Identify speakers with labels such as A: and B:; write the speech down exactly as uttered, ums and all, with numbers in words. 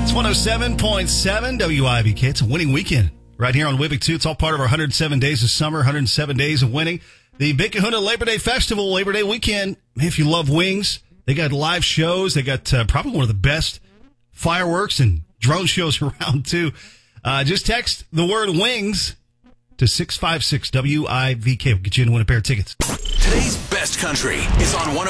A: one oh seven point seven W I B K. It's a winning weekend right here on Wibbick two. It's all part of our one hundred seven days of summer, one hundred seven days of winning. The Big Kahuna Labor Day Festival, Labor Day weekend. Man, if you love wings, they got live shows. They got uh, probably one of the best fireworks and drone shows around, too. Uh, just text the word wings to six five six W I V K. We'll get you in to win a pair of tickets.
B: Today's best country is on one